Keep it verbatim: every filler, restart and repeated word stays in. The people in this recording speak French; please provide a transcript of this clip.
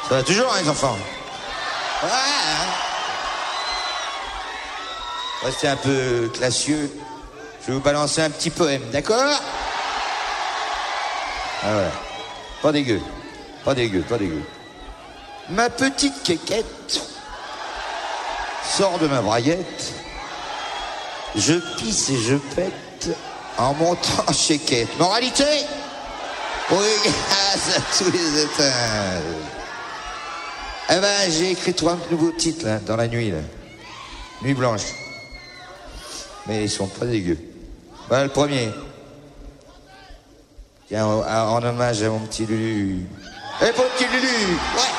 Ça va toujours, hein, les enfants? Ouais, hein. Restez un peu classieux. Je vais vous balancer un petit poème, d'accord? Ah ouais. Pas dégueu. Pas dégueu, pas dégueu. Ma petite quéquette sort de ma braguette. Je pisse et je pète en montant chez Quête. Moralité? Oui, grâce à tous les étages. Eh ben, j'ai écrit trois nouveaux titres, là, dans la nuit, là. Nuit blanche. Mais ils sont pas dégueux. Voilà le premier. Tiens, en, en hommage à mon petit Lulu. Eh, mon petit Lulu! Ouais!